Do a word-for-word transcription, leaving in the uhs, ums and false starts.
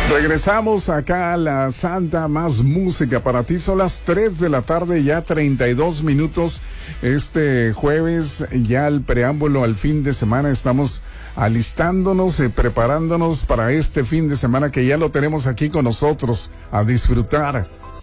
Regresamos acá a la Santa Más Música. Para ti son las tres de la tarde, ya treinta y dos minutos. Este jueves, ya el preámbulo al fin de semana. Estamos alistándonos, eh, preparándonos para este fin de semana que ya lo tenemos aquí con nosotros a disfrutar.